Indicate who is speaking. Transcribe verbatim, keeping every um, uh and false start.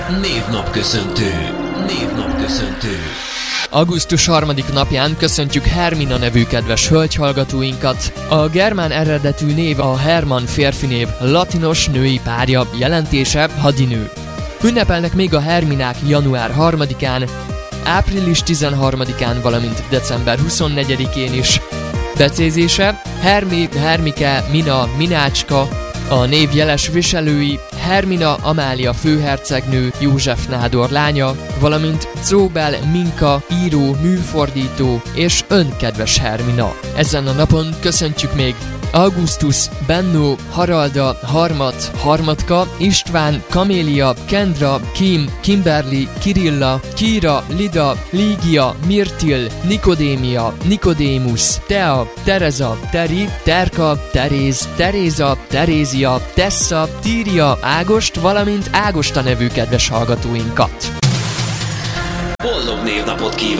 Speaker 1: Névnapköszöntő. Névnapköszöntő.
Speaker 2: augusztus harmadik napján köszöntjük Hermina nevű kedves hölgyhallgatóinkat. A germán eredetű név a Hermann férfinév latinos női párja, jelentése hadinő. Ünnepelnek még a Herminák január harmadikán, április tizenharmadikán, valamint december huszonnegyedikén is. Becézése Hermi, Hermike, Mina, Minácska, a név jeles viselői Hermina Amália főhercegnő, József nádor lánya, valamint Czóbel Minka, író, műfordító és önkedves Hermina. Ezen a napon köszöntjük még Augustus, Benno, Haralda, Harmat, Harmatka, István, Kamélia, Kendra, Kim, Kimberly, Kirilla, Kira, Lida, Lígia, Mirtil, Nikodémia, Nikodémus, Tea, Tereza, Teri, Terka, Teréz, Teréza, Terézia, Tessa, Tíria, Ágost, valamint Ágosta nevű kedves hallgatóinkat.
Speaker 1: Boldog névnapot kívánok!